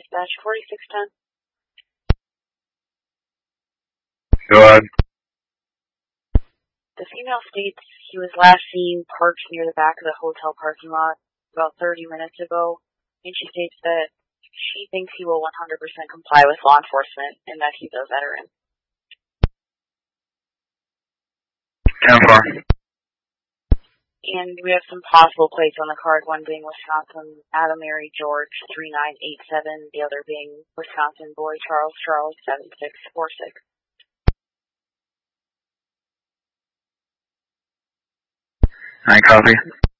Dispatch 4610. Go ahead. The female states he was last seen parked near the back of the hotel parking lot about 30 minutes ago, and she states that she thinks he will 100% comply with law enforcement and that he's a veteran. 10-4. And we have some possible plates on the card, one being Wisconsin Adam Mary George 3987, the other being Wisconsin Boy Charles 7646. I copy.